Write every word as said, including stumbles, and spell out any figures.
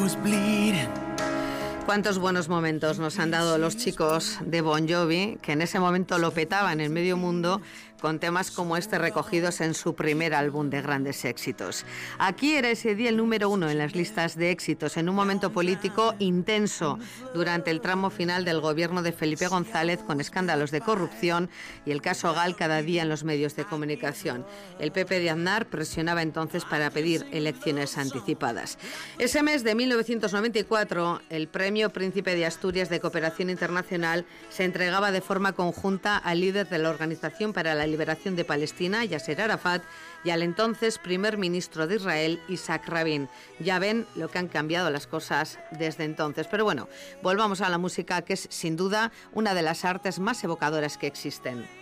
was bleeding. Cuántos buenos momentos nos han dado los chicos de Bon Jovi, que en ese momento lo petaban en medio mundo con temas como este recogidos en su primer álbum de grandes éxitos. Aquí era ese día el número uno en las listas de éxitos, en un momento político intenso durante el tramo final del gobierno de Felipe González, con escándalos de corrupción y el caso Gal cada día en los medios de comunicación. El P P de Aznar presionaba entonces para pedir elecciones anticipadas. Ese mes de mil novecientos noventa y cuatro, el Premio Príncipe de Asturias de Cooperación Internacional se entregaba de forma conjunta al líder de la Organización para la Liberación de Palestina, Yasser Arafat, y al entonces primer ministro de Israel, Isaac Rabin. Ya ven lo que han cambiado las cosas desde entonces. Pero bueno, volvamos a la música, que es sin duda una de las artes más evocadoras que existen.